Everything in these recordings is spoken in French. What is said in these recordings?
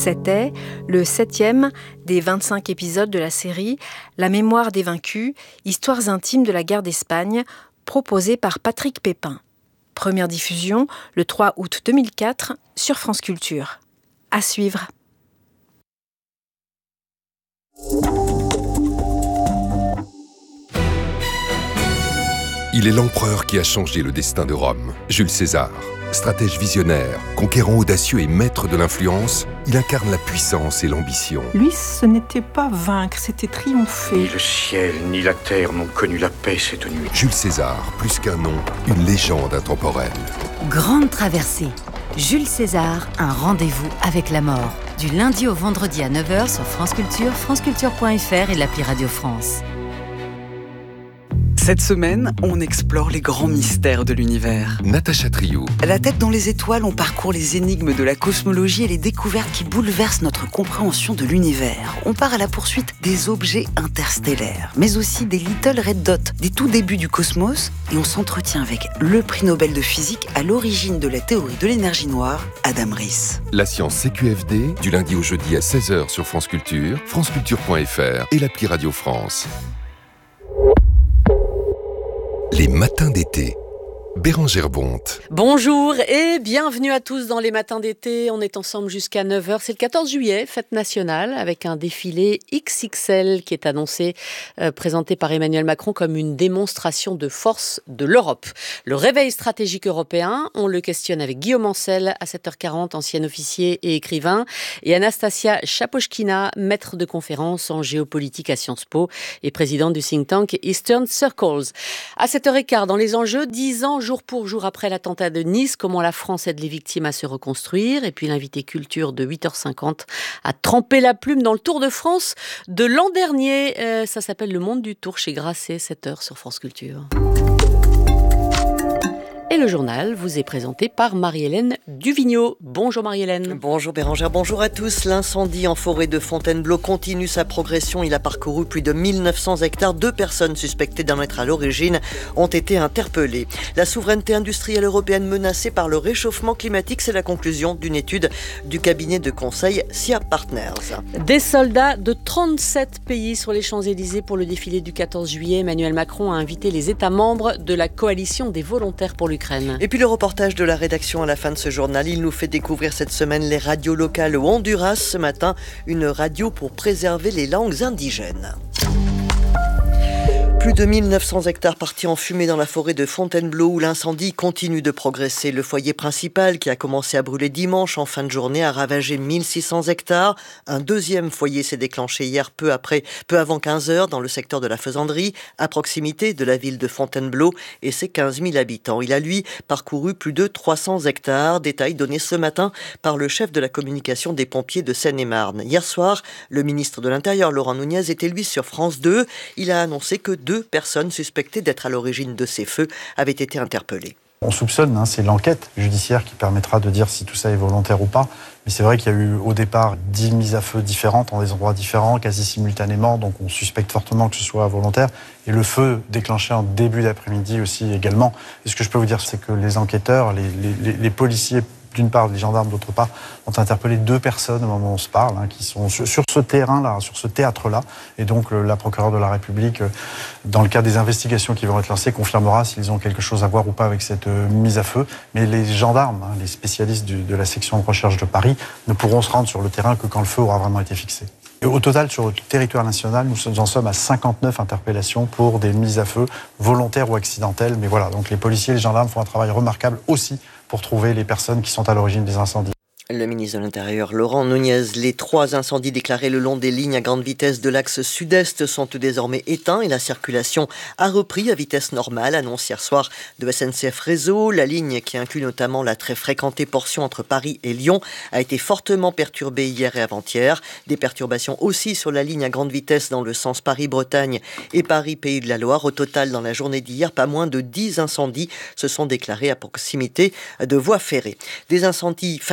C'était le 7e des 25 épisodes de la série La mémoire des vaincus, histoires intimes de la guerre d'Espagne, proposée par Patrick Pépin. Première diffusion le 3 août 2004 sur France Culture. À suivre. Il est l'empereur qui a changé le destin de Rome, Jules César. Stratège visionnaire, conquérant audacieux et maître de l'influence, il incarne la puissance et l'ambition. Lui, ce n'était pas vaincre, c'était triompher. Ni le ciel, ni la terre n'ont connu la paix cette nuit. Jules César, plus qu'un nom, une légende intemporelle. Grande traversée. Jules César, un rendez-vous avec la mort. Du lundi au vendredi à 9h sur France Culture, franceculture.fr et l'appli Radio France. Cette semaine, on explore les grands mystères de l'univers. Natacha Triou. La tête dans les étoiles, on parcourt les énigmes de la cosmologie et les découvertes qui bouleversent notre compréhension de l'univers. On part à la poursuite des objets interstellaires, mais aussi des Little Red Dots, des tout débuts du cosmos, et on s'entretient avec le prix Nobel de physique à l'origine de la théorie de l'énergie noire, Adam Riess. La science CQFD, du lundi au jeudi à 16h sur France Culture, franceculture.fr et l'appli Radio France. Les matins d'été. Bérangère Bonte. Bonjour et bienvenue à tous dans les matins d'été. On est ensemble jusqu'à 9h. C'est le 14 juillet, fête nationale, avec un défilé XXL qui est annoncé, présenté par Emmanuel Macron comme une démonstration de force de l'Europe. Le réveil stratégique européen, on le questionne avec Guillaume Ancel à 7h40, ancien officier et écrivain, et Anastasia Chapochkina, maître de conférence en géopolitique à Sciences Po et présidente du think tank Eastern Circles. À 7h15, dans les enjeux, 10 ans jour pour jour après l'attentat de Nice, comment la France aide les victimes à se reconstruire. Et puis l'invité culture de 8h50 a trempé la plume dans le Tour de France de l'an dernier. Ça s'appelle Le Monde du Tour chez Grasset, 7h sur France Culture. Et le journal vous est présenté par Marie-Hélène Duvigneau. Bonjour Marie-Hélène. Bonjour Bérangère, bonjour à tous. L'incendie en forêt de Fontainebleau continue sa progression. Il a parcouru plus de 1900 hectares. 2 personnes suspectées d'en être à l'origine ont été interpellées. La souveraineté industrielle européenne menacée par le réchauffement climatique, c'est la conclusion d'une étude du cabinet de conseil SIA Partners. Des soldats de 37 pays sur les Champs-Élysées pour le défilé du 14 juillet. Emmanuel Macron a invité les États membres de la coalition des volontaires pour l'Ukraine. Et puis le reportage de la rédaction à la fin de ce journal, il nous fait découvrir cette semaine les radios locales au Honduras. Ce matin, une radio pour préserver les langues indigènes. Plus de 1900 hectares partis en fumée dans la forêt de Fontainebleau où l'incendie continue de progresser. Le foyer principal qui a commencé à brûler dimanche en fin de journée a ravagé 1600 hectares. Un deuxième foyer s'est déclenché hier peu avant 15h dans le secteur de la Faisanderie, à proximité de la ville de Fontainebleau et ses 15 000 habitants. Il a lui parcouru plus de 300 hectares. Détail donné ce matin par le chef de la communication des pompiers de Seine-et-Marne. Hier soir, le ministre de l'Intérieur, Laurent Nunez, était lui sur France 2. Il a annoncé que 2 personnes suspectées d'être à l'origine de ces feux avaient été interpellées. On soupçonne, c'est l'enquête judiciaire qui permettra de dire si tout ça est volontaire ou pas. Mais c'est vrai qu'il y a eu au départ 10 mises à feu différentes dans des endroits différents, quasi simultanément. Donc on suspecte fortement que ce soit volontaire. Et le feu déclenché en début d'après-midi aussi également. Et ce que je peux vous dire, c'est que les enquêteurs, les policiers, d'une part, les gendarmes, d'autre part, ont interpellé 2 personnes au moment où on se parle, qui sont sur ce terrain-là, sur ce théâtre-là. Et donc, la procureure de la République, dans le cadre des investigations qui vont être lancées, confirmera s'ils ont quelque chose à voir ou pas avec cette mise à feu. Mais les gendarmes, les spécialistes de la section de recherche de Paris, ne pourront se rendre sur le terrain que quand le feu aura vraiment été fixé. Et au total, sur le territoire national, nous en sommes à 59 interpellations pour des mises à feu volontaires ou accidentelles. Mais voilà, donc les policiers et les gendarmes font un travail remarquable aussi pour trouver les personnes qui sont à l'origine des incendies. Le ministre de l'Intérieur, Laurent Nunez, les 3 incendies déclarés le long des lignes à grande vitesse de l'axe sud-est sont désormais éteints et la circulation a repris à vitesse normale, annonce hier soir de SNCF Réseau. La ligne qui inclut notamment la très fréquentée portion entre Paris et Lyon a été fortement perturbée hier et avant-hier. Des perturbations aussi sur la ligne à grande vitesse dans le sens Paris-Bretagne et Paris-Pays de la Loire. Au total, dans la journée d'hier, pas moins de 10 incendies se sont déclarés à proximité de voies ferrées. Des incendies facilités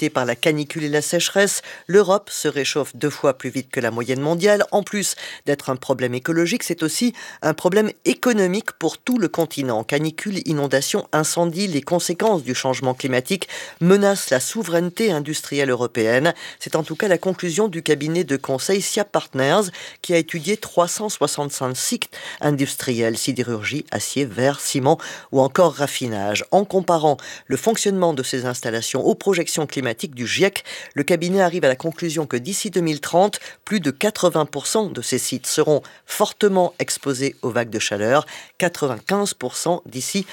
impactée par la canicule et la sécheresse. L'Europe se réchauffe 2 fois plus vite que la moyenne mondiale. En plus d'être un problème écologique, c'est aussi un problème économique pour tout le continent. Canicule, inondations, incendies, les conséquences du changement climatique menacent la souveraineté industrielle européenne. C'est en tout cas la conclusion du cabinet de conseil SIAP Partners qui a étudié 365 sites industriels, sidérurgie, acier, verre, ciment ou encore raffinage. En comparant le fonctionnement de ces installations aux projections climatiques du GIEC, le cabinet arrive à la conclusion que d'ici 2030, plus de 80% de ces sites seront fortement exposés aux vagues de chaleur, 95% d'ici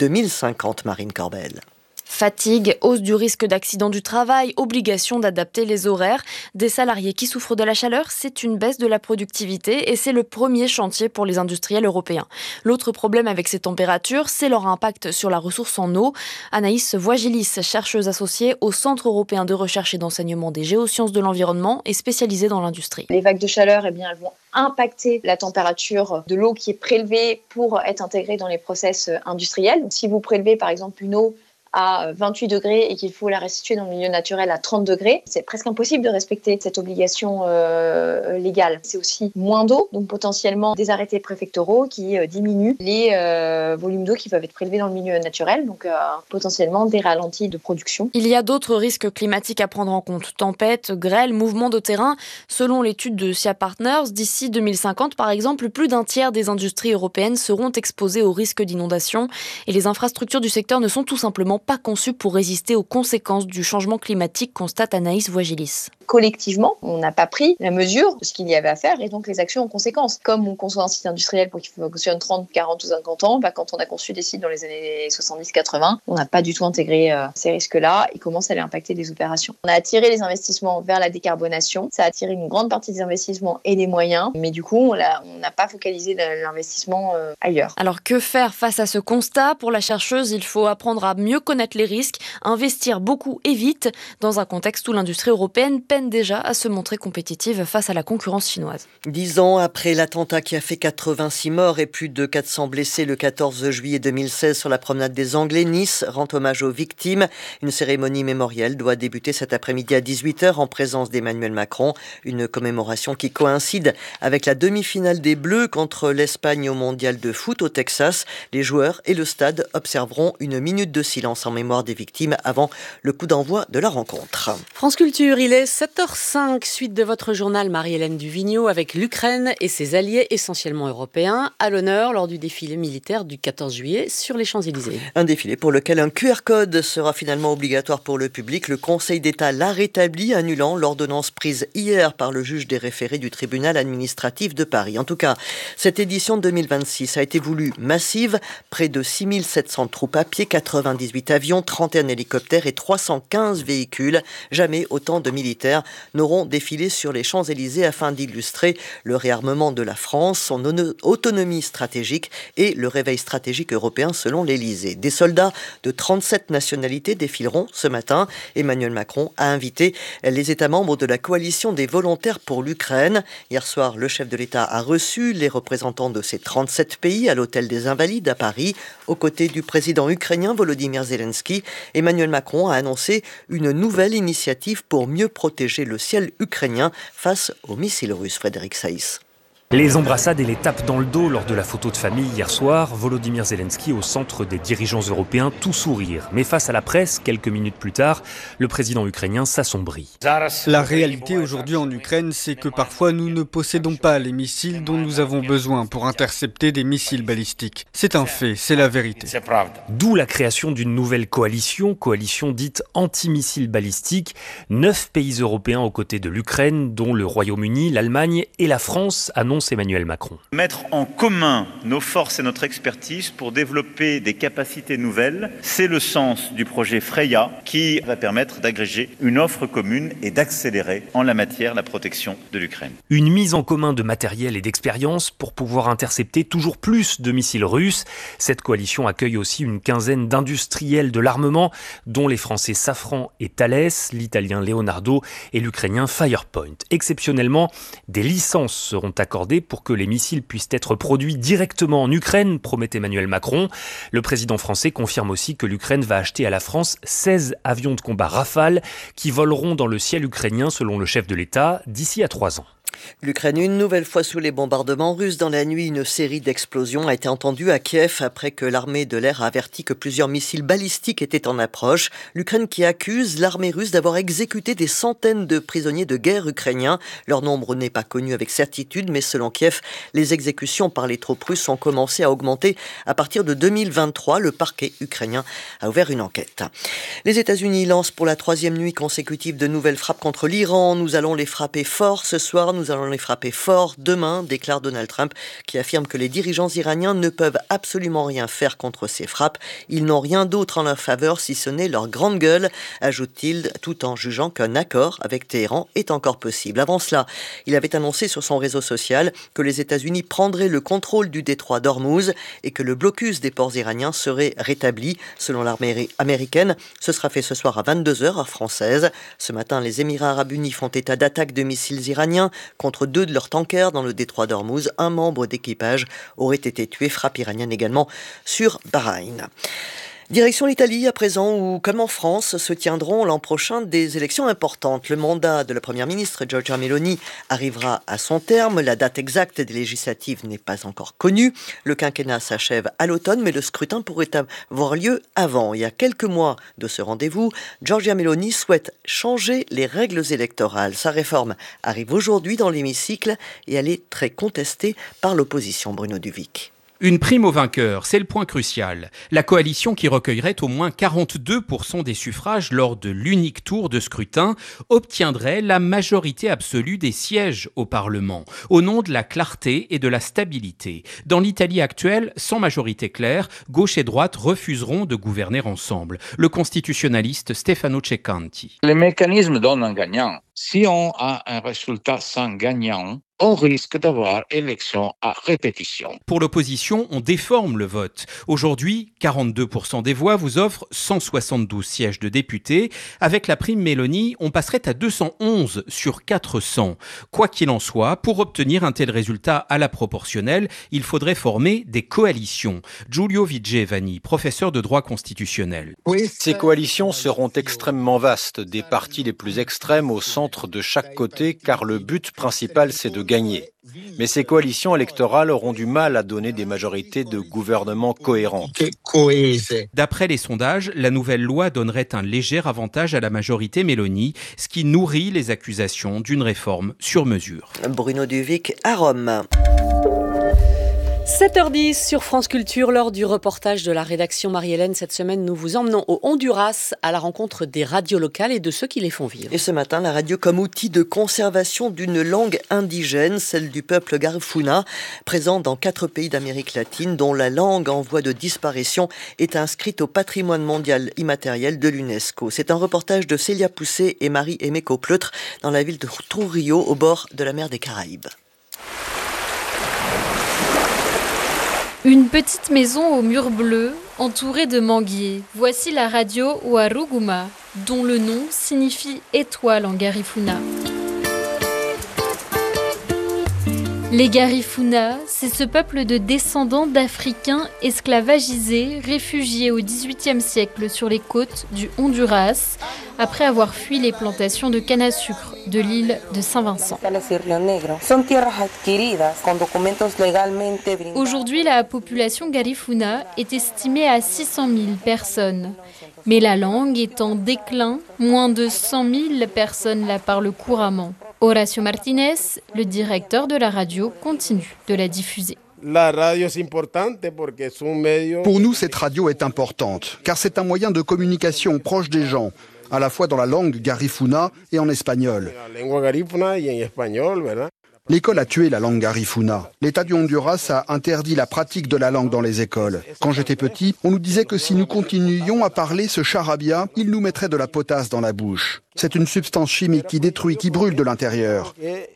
2050, Marine Corbel. Fatigue, hausse du risque d'accident du travail, obligation d'adapter les horaires. Des salariés qui souffrent de la chaleur, c'est une baisse de la productivité et c'est le premier chantier pour les industriels européens. L'autre problème avec ces températures, c'est leur impact sur la ressource en eau. Anaïs Voigilis, chercheuse associée au Centre européen de recherche et d'enseignement des géosciences de l'environnement et spécialisée dans l'industrie. Les vagues de chaleur, elles vont impacter la température de l'eau qui est prélevée pour être intégrée dans les process industriels. Donc, si vous prélevez par exemple une eau à 28 degrés et qu'il faut la restituer dans le milieu naturel à 30 degrés, c'est presque impossible de respecter cette obligation légale. C'est aussi moins d'eau, donc potentiellement des arrêtés préfectoraux qui diminuent les volumes d'eau qui peuvent être prélevés dans le milieu naturel, donc potentiellement des ralentis de production. Il y a d'autres risques climatiques à prendre en compte. Tempêtes, grêles, mouvements de terrain. Selon l'étude de SIAP Partners, d'ici 2050, par exemple, plus d'un tiers des industries européennes seront exposées au risque d'inondation et les infrastructures du secteur ne sont tout simplement pas conçu pour résister aux conséquences du changement climatique, constate Anaïs Voigilis. Collectivement, on n'a pas pris la mesure de ce qu'il y avait à faire et donc les actions en conséquence. Comme on conçoit un site industriel pour qu'il fonctionne 30, 40 ou 50 ans, quand on a conçu des sites dans les années 70-80, on n'a pas du tout intégré ces risques-là et comment ça allait impacter les opérations. On a attiré les investissements vers la décarbonation, ça a attiré une grande partie des investissements et des moyens, mais du coup, on n'a pas focalisé l'investissement ailleurs. Alors que faire face à ce constat ? Pour la chercheuse, il faut apprendre à mieux connaître les risques, investir beaucoup et vite, dans un contexte où l'industrie européenne peine déjà à se montrer compétitive face à la concurrence chinoise. 10 ans après l'attentat qui a fait 86 morts et plus de 400 blessés le 14 juillet 2016 sur la promenade des Anglais, Nice rend hommage aux victimes. Une cérémonie mémorielle doit débuter cet après-midi à 18h en présence d'Emmanuel Macron. Une commémoration qui coïncide avec la demi-finale des Bleus contre l'Espagne au mondial de foot au Texas. Les joueurs et le stade observeront une minute de silence en mémoire des victimes avant le coup d'envoi de la rencontre. France Culture, il est 7h05, suite de votre journal Marie-Hélène Duvigneau avec l'Ukraine et ses alliés essentiellement européens à l'honneur lors du défilé militaire du 14 juillet sur les Champs-Élysées. Un défilé pour lequel un QR code sera finalement obligatoire pour le public. Le Conseil d'État l'a rétabli, annulant l'ordonnance prise hier par le juge des référés du tribunal administratif de Paris. En tout cas, cette édition 2026 a été voulue massive. Près de 6700 troupes à pied, 98 avions, 31 hélicoptères et 315 véhicules. Jamais autant de militaires n'auront défilé sur les Champs-Élysées afin d'illustrer le réarmement de la France, son autonomie stratégique et le réveil stratégique européen selon l'Élysée. Des soldats de 37 nationalités défileront ce matin. Emmanuel Macron a invité les États membres de la coalition des volontaires pour l'Ukraine. Hier soir, le chef de l'État a reçu les représentants de ces 37 pays à l'hôtel des Invalides à Paris. Aux côtés du président ukrainien Volodymyr Zelensky, Emmanuel Macron a annoncé une nouvelle initiative pour mieux protéger le ciel ukrainien face aux missiles russes. Frédéric Saïs. Les embrassades et les tapes dans le dos lors de la photo de famille hier soir, Volodymyr Zelensky au centre des dirigeants européens, tout sourire. Mais face à la presse, quelques minutes plus tard, le président ukrainien s'assombrit. La réalité aujourd'hui en Ukraine, c'est que parfois nous ne possédons pas les missiles dont nous avons besoin pour intercepter des missiles balistiques. C'est un fait, c'est la vérité. D'où la création d'une nouvelle coalition dite anti-missiles balistiques. 9 pays européens aux côtés de l'Ukraine, dont le Royaume-Uni, l'Allemagne et la France, annonce Emmanuel Macron. Mettre en commun nos forces et notre expertise pour développer des capacités nouvelles, c'est le sens du projet Freya qui va permettre d'agréger une offre commune et d'accélérer en la matière la protection de l'Ukraine. Une mise en commun de matériel et d'expérience pour pouvoir intercepter toujours plus de missiles russes. Cette coalition accueille aussi une quinzaine d'industriels de l'armement, dont les Français Safran et Thales, l'Italien Leonardo et l'Ukrainien Firepoint. Exceptionnellement, des licences seront accordées accordée pour que les missiles puissent être produits directement en Ukraine, promet Emmanuel Macron. Le président français confirme aussi que l'Ukraine va acheter à la France 16 avions de combat Rafale qui voleront dans le ciel ukrainien selon le chef de l'État d'ici à 3 ans. L'Ukraine, une nouvelle fois sous les bombardements russes. Dans la nuit, une série d'explosions a été entendue à Kiev après que l'armée de l'air a averti que plusieurs missiles balistiques étaient en approche. L'Ukraine qui accuse l'armée russe d'avoir exécuté des centaines de prisonniers de guerre ukrainiens. Leur nombre n'est pas connu avec certitude, mais selon Kiev, les exécutions par les troupes russes ont commencé à augmenter à partir de 2023. Le parquet ukrainien a ouvert une enquête. Les États-Unis lancent pour la 3e nuit consécutive de nouvelles frappes contre l'Iran. Nous allons les frapper fort ce soir, nous allons les frapper fort demain, déclare Donald Trump, qui affirme que les dirigeants iraniens ne peuvent absolument rien faire contre ces frappes. Ils n'ont rien d'autre en leur faveur si ce n'est leur grande gueule, ajoute-t-il, tout en jugeant qu'un accord avec Téhéran est encore possible. Avant cela, il avait annoncé sur son réseau social que les États-Unis prendraient le contrôle du détroit d'Ormuz et que le blocus des ports iraniens serait rétabli. Selon l'armée américaine, ce sera fait ce soir à 22h, heure française. Ce matin, les Émirats arabes unis font état d'attaques de missiles iraniens contre 2 de leurs tankers dans le détroit d'Ormuz. Un membre d'équipage aurait été tué, frappe iranienne également sur Bahreïn. Direction l'Italie à présent où, comme en France, se tiendront l'an prochain des élections importantes. Le mandat de la première ministre Giorgia Meloni arrivera à son terme. La date exacte des législatives n'est pas encore connue. Le quinquennat s'achève à l'automne, mais le scrutin pourrait avoir lieu avant. Il y a quelques mois de ce rendez-vous, Giorgia Meloni souhaite changer les règles électorales. Sa réforme arrive aujourd'hui dans l'hémicycle et elle est très contestée par l'opposition. Bruno Duvic. Une prime au vainqueur, c'est le point crucial. La coalition qui recueillerait au moins 42% des suffrages lors de l'unique tour de scrutin obtiendrait la majorité absolue des sièges au Parlement, au nom de la clarté et de la stabilité. Dans l'Italie actuelle, sans majorité claire, gauche et droite refuseront de gouverner ensemble. Le constitutionnaliste Stefano Ceccanti. Les mécanismes donnent un gagnant. Si on a un résultat sans gagnant, on risque d'avoir élection à répétition. Pour l'opposition, on déforme le vote. Aujourd'hui, 42% des voix vous offrent 172 sièges de députés. Avec la prime Meloni, on passerait à 211 sur 400. Quoi qu'il en soit, pour obtenir un tel résultat à la proportionnelle, il faudrait former des coalitions. Giulio Vigevani, professeur de droit constitutionnel. Ces coalitions seront extrêmement vastes, des partis les plus extrêmes au centre de chaque côté, car le but principal c'est de gagner. Mais ces coalitions électorales auront du mal à donner des majorités de gouvernement cohérentes. D'après les sondages, la nouvelle loi donnerait un léger avantage à la majorité Meloni, ce qui nourrit les accusations d'une réforme sur mesure. Bruno Duvic à Rome. 7h10 sur France Culture, lors du reportage de la rédaction Marie-Hélène. Cette semaine, nous vous emmenons au Honduras à la rencontre des radios locales et de ceux qui les font vivre. Et ce matin, la radio comme outil de conservation d'une langue indigène, celle du peuple Garifuna, présent dans 4 pays d'Amérique latine, dont la langue en voie de disparition est inscrite au patrimoine mondial immatériel de l'UNESCO. C'est un reportage de Célia Poussé et Marie-Aimée Copleutre dans la ville de Trujillo, au bord de la mer des Caraïbes. Une petite maison aux murs bleus, entourée de manguiers. Voici la radio Waruguma, dont le nom signifie étoile en Garifuna. Les Garifuna, c'est ce peuple de descendants d'Africains esclavagisés, réfugiés au XVIIIe siècle sur les côtes du Honduras, après avoir fui les plantations de canne à sucre de l'île de Saint-Vincent. Aujourd'hui, la population Garifuna est estimée à 600 000 personnes. Mais la langue est en déclin, moins de 100 000 personnes la parlent couramment. Horacio Martinez, le directeur de la radio, continue de la diffuser. Pour nous, cette radio est importante, car c'est un moyen de communication proche des gens, à la fois dans la langue Garifuna et en espagnol. L'école a tué la langue Garifuna. L'État du Honduras a interdit la pratique de la langue dans les écoles. Quand j'étais petit, on nous disait que si nous continuions à parler ce charabia, il nous mettrait de la potasse dans la bouche. C'est une substance chimique qui détruit, qui brûle de l'intérieur.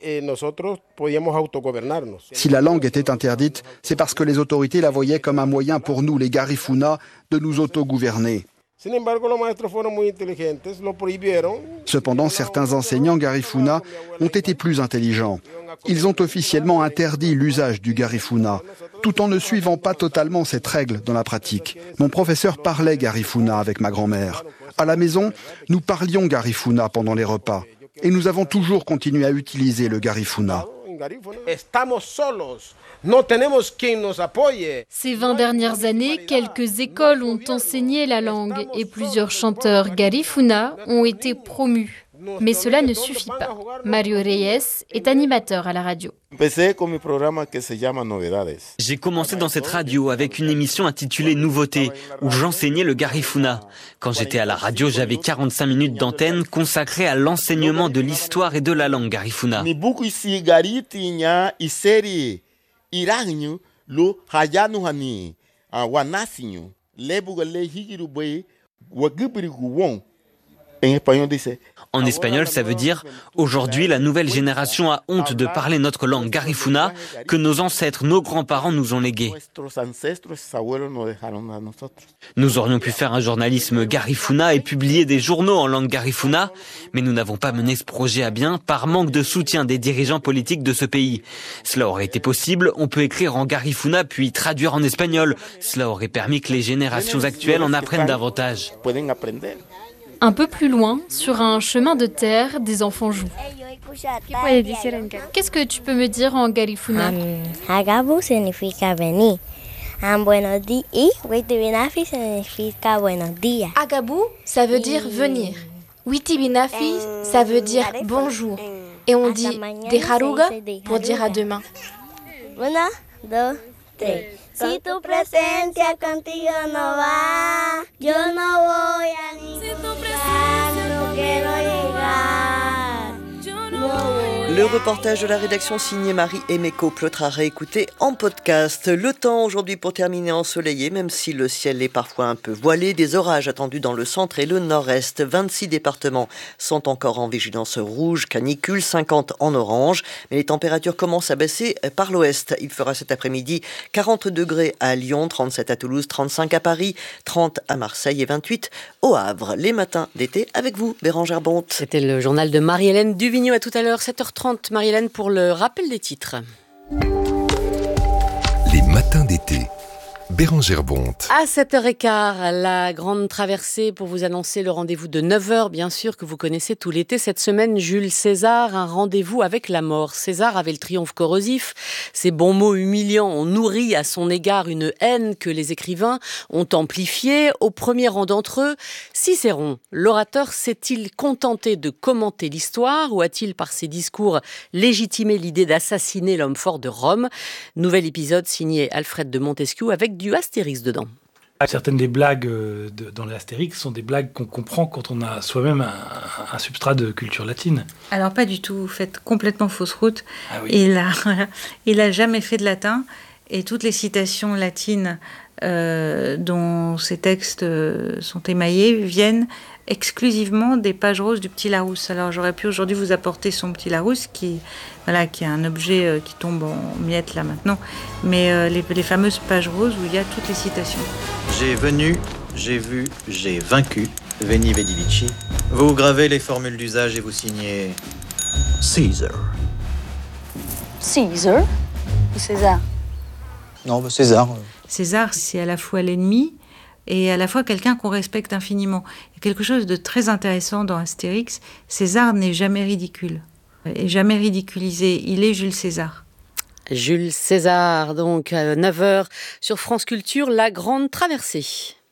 Si la langue était interdite, c'est parce que les autorités la voyaient comme un moyen pour nous, les Garifuna, de nous autogouverner. Cependant, certains enseignants Garifuna ont été plus intelligents. Ils ont officiellement interdit l'usage du Garifuna, tout en ne suivant pas totalement cette règle dans la pratique. Mon professeur parlait Garifuna avec ma grand-mère. À la maison, nous parlions Garifuna pendant les repas. Et nous avons toujours continué à utiliser le Garifuna. Ces 20 dernières années, quelques écoles ont enseigné la langue et plusieurs chanteurs Garifuna ont été promus. Mais cela ne suffit pas. Mario Reyes est animateur à la radio. J'ai commencé dans cette radio avec une émission intitulée Nouveautés, où j'enseignais le Garifuna. Quand j'étais à la radio, j'avais 45 minutes d'antenne consacrées à l'enseignement de l'histoire et de la langue Garifuna. En espagnol, ça veut dire « Aujourd'hui, la nouvelle génération a honte de parler notre langue Garifuna que nos ancêtres, nos grands-parents nous ont léguée. » Nous aurions pu faire un journalisme Garifuna et publier des journaux en langue Garifuna, mais nous n'avons pas mené ce projet à bien par manque de soutien des dirigeants politiques de ce pays. Cela aurait été possible, on peut écrire en Garifuna puis traduire en espagnol. Cela aurait permis que les générations actuelles en apprennent davantage. Un peu plus loin, sur un chemin de terre, des enfants jouent. Qu'est-ce que tu peux me dire en Garifuna? Hagabu significa venir. Buenos días y Witibinafi significa buenos días. Hagabu, ça veut dire venir. Witibinafi, ça veut dire bonjour. Et on dit dejaruga pour dire à demain. Una, dos, tres. Si tu presencia contigo no va, yo no voy a ningún lugar, no quiero llegar. Le reportage de la rédaction signé Marie-Aimée Cople à réécouter en podcast. Le temps aujourd'hui pour terminer ensoleillé, même si le ciel est parfois un peu voilé. Des orages attendus dans le centre et le nord-est. 26 départements sont encore en vigilance rouge, canicule, 50 en orange. Mais les températures commencent à baisser par l'ouest. Il fera cet après-midi 40 degrés à Lyon, 37 à Toulouse, 35 à Paris, 30 à Marseille et 28 au Havre. Les matins d'été avec vous, Bérangère Bonte. C'était le journal de Marie-Hélène Duvigneau. À tout à l'heure, 7h30. Marie-Hélène pour le rappel des titres. Les matins d'été. Bérangère Bonte. À 7h15, la grande traversée pour vous annoncer le rendez-vous de 9h, bien sûr, que vous connaissez tout l'été. Cette semaine, Jules César, un rendez-vous avec la mort. César avait le triomphe corrosif. Ses bons mots humiliants ont nourri à son égard une haine que les écrivains ont amplifiée. Au premier rang d'entre eux, Cicéron. L'orateur s'est-il contenté de commenter l'histoire ou a-t-il, par ses discours, légitimé l'idée d'assassiner l'homme fort de Rome? Nouvel épisode signé Alfred de Montesquieu avec du Astérix dedans. Certaines des blagues dans l'Astérix sont des blagues qu'on comprend quand on a soi-même un substrat de culture latine. Alors pas du tout, vous faites complètement fausse route. Ah oui. Il a jamais fait de latin et toutes les citations latines dont ces textes sont émaillés viennent exclusivement des pages roses du Petit Larousse. Alors j'aurais pu aujourd'hui vous apporter son Petit Larousse qui est un objet qui tombe en miettes là maintenant, mais les fameuses pages roses où il y a toutes les citations. J'ai venu, j'ai vu, j'ai vaincu. Veni Vidi Vici. Vous gravez les formules d'usage et vous signez César. César ou César? Non, César. César, c'est à la fois l'ennemi et à la fois quelqu'un qu'on respecte infiniment. Il y a quelque chose de très intéressant dans Astérix. César n'est jamais ridicule, et jamais ridiculisé. Il est Jules César. Jules César, donc à 9h sur France Culture, la grande traversée.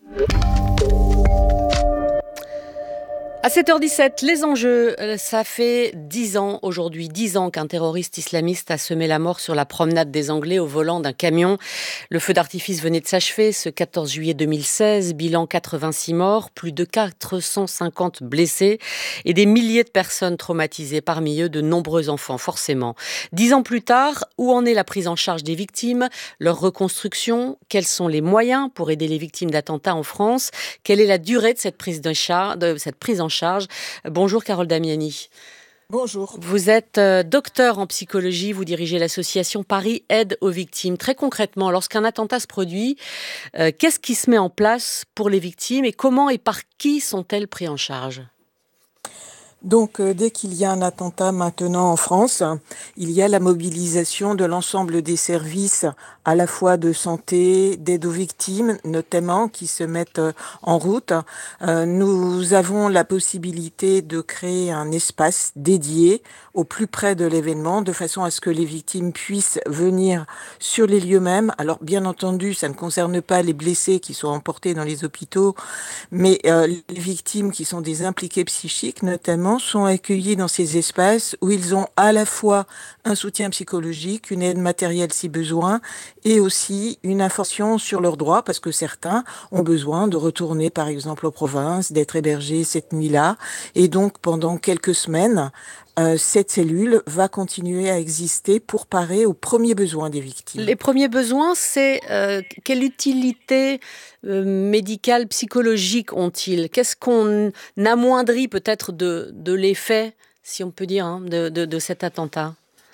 À 7h17, les enjeux, ça fait 10 ans aujourd'hui, 10 ans qu'un terroriste islamiste a semé la mort sur la promenade des Anglais au volant d'un camion. Le feu d'artifice venait de s'achever ce 14 juillet 2016, bilan 86 morts, plus de 450 blessés et des milliers de personnes traumatisées, parmi eux de nombreux enfants forcément. 10 ans plus tard, où en est la prise en charge des victimes, leur reconstruction, quels sont les moyens pour aider les victimes d'attentats en France, quelle est la durée de cette prise en charge? Bonjour Carole Damiani. Bonjour. Vous êtes docteur en psychologie, vous dirigez l'association Paris Aide aux victimes. Très concrètement, lorsqu'un attentat se produit, qu'est-ce qui se met en place pour les victimes et comment et par qui sont-elles prises en charge ? Donc, dès qu'il y a un attentat maintenant en France, il y a la mobilisation de l'ensemble des services, à la fois de santé, d'aide aux victimes, notamment, qui se mettent en route. Nous avons la possibilité de créer un espace dédié au plus près de l'événement, de façon à ce que les victimes puissent venir sur les lieux mêmes. Alors, bien entendu, ça ne concerne pas les blessés qui sont emportés dans les hôpitaux, mais les victimes qui sont des impliqués psychiques, notamment, sont accueillis dans ces espaces où ils ont à la fois un soutien psychologique, une aide matérielle si besoin, et aussi une information sur leurs droits, parce que certains ont besoin de retourner par exemple aux provinces, d'être hébergés cette nuit-là. Et donc pendant quelques semaines, cette cellule va continuer à exister pour parer aux premiers besoins des victimes. Les premiers besoins, c'est quelle utilité médicale, psychologique ont-ils ? Qu'est-ce qu'on amoindrit peut-être de l'effet, si on peut dire, de cet attentat ?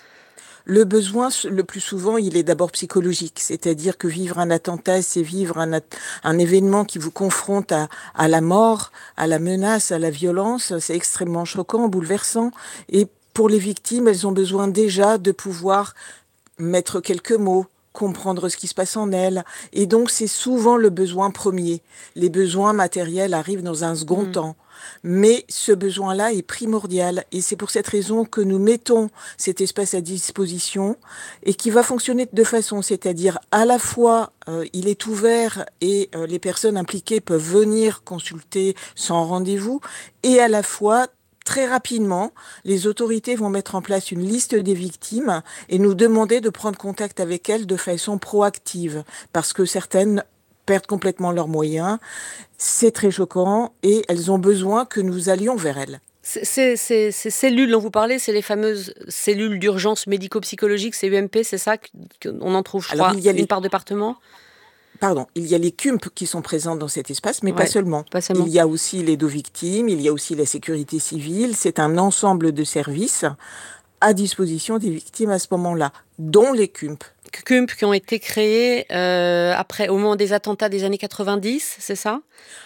Le besoin, le plus souvent, il est d'abord psychologique. C'est-à-dire que vivre un attentat, c'est vivre un événement qui vous confronte à la mort, à la menace, à la violence. C'est extrêmement choquant, bouleversant. Et pour les victimes, elles ont besoin déjà de pouvoir mettre quelques mots, comprendre ce qui se passe en elles. Et donc, c'est souvent le besoin premier. Les besoins matériels arrivent dans un second temps. Mais ce besoin-là est primordial et c'est pour cette raison que nous mettons cet espace à disposition et qui va fonctionner de deux façons, c'est-à-dire à la fois il est ouvert et les personnes impliquées peuvent venir consulter sans rendez-vous et à la fois très rapidement, les autorités vont mettre en place une liste des victimes et nous demander de prendre contact avec elles de façon proactive parce que certaines perdent complètement leurs moyens. C'est très choquant et elles ont besoin que nous allions vers elles. Ces cellules dont vous parlez, c'est les fameuses cellules d'urgence médico-psychologique, c'est UMP, c'est ça qu'on en trouve, je crois, une par département ? Pardon, il y a les CUMP qui sont présents dans cet espace, mais pas seulement. Il y a aussi l'aide aux victimes, il y a aussi la sécurité civile. C'est un ensemble de services à disposition des victimes à ce moment-là, dont les CUMP. CUMP qui ont été créés au moment des attentats des années 90, c'est ça ?